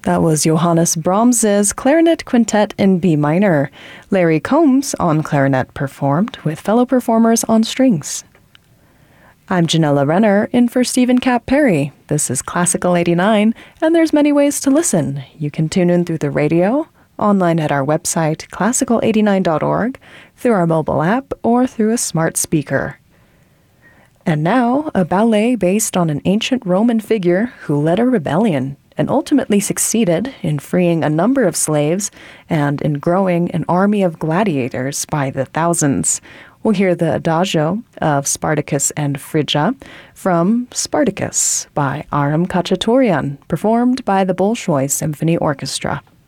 That was Johannes Brahms's Clarinet Quintet in B minor. Larry Combs on clarinet performed with fellow performers on strings. I'm Janella Renner, in for Stephen Cap Perry. This is Classical 89, and there's many ways to listen. You can tune in through the radio, online at our website, classical89.org, through our mobile app, or through a smart speaker. And now, a ballet based on an ancient Roman figure who led a rebellion and ultimately succeeded in freeing a number of slaves and in growing an army of gladiators by the thousands. We'll hear the Adagio of Spartacus and Phrygia from Spartacus by Aram Khachaturian, performed by the Bolshoi Symphony Orchestra.